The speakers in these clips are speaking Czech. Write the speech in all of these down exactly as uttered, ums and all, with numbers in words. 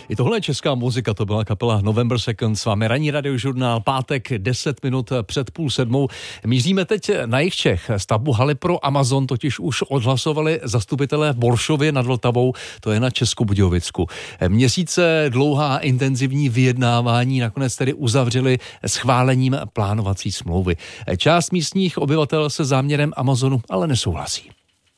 I tohle je česká muzika, to byla kapela November Second, s vámi ranní radiožurnál, pátek deset minut před půl sedmou. Míříme teď na jih Čech. Stavbu haly pro Amazon totiž už odhlasovali zastupitelé v Boršově nad Vltavou, to je na Českobudějovicku. Měsíce dlouhá intenzivní vyjednávání nakonec tedy uzavřeli schválením plánovací smlouvy. Část místních obyvatel se záměrem Amazonu ale nesouhlasí.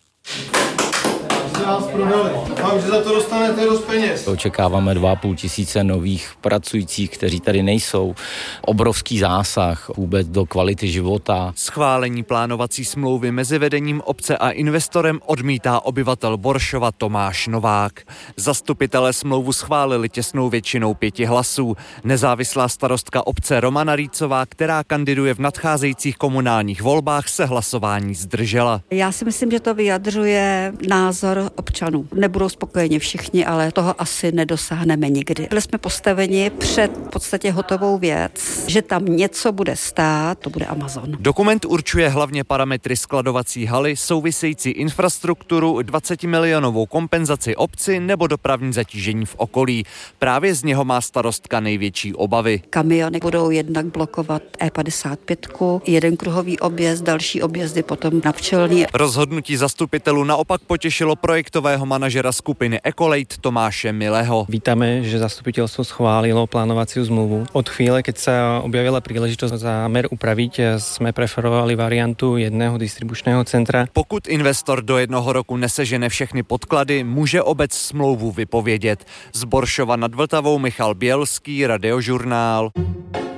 Vám, že za to dostanete dost peněz. Očekáváme dva a půl tisíce nových pracujících, kteří tady nejsou. Obrovský zásah vůbec do kvality života. Schválení plánovací smlouvy mezi vedením obce a investorem odmítá obyvatel Boršova Tomáš Novák. Zastupitelé smlouvu schválili těsnou většinou pěti hlasů. Nezávislá starostka obce Romana Rýcová, která kandiduje v nadcházejících komunálních volbách, se hlasování zdržela. Já si myslím, že to vyjadřuje názor občanů. Nebudou spokojeni všichni, ale toho asi nedosáhneme nikdy. Byli jsme postaveni před v podstatě hotovou věc, že tam něco bude stát, to bude Amazon. Dokument určuje hlavně parametry skladovací haly, související infrastrukturu, dvacetimilionovou kompenzaci obci nebo dopravní zatížení v okolí. Právě z něho má starostka největší obavy. Kamiony budou jednak blokovat E padesát pět, jeden kruhový objezd, další objezdy potom na Pčelný. Rozhodnutí zastupitelů naopak potěšilo projektového manažera skupiny Ecolate Tomáše Milého. Vítame, že zastupiteľstvo schválilo plánovaciu zmluvu. Od chvíle, keď sa objavila príležitosť zámer upraviť, sme preferovali variantu jedného distribučného centra. Pokud investor do jednoho roku nesežene všechny podklady, může obec smlouvu vypovědět. Z Boršova nad Vltavou Michal Bělský, Radiožurnál.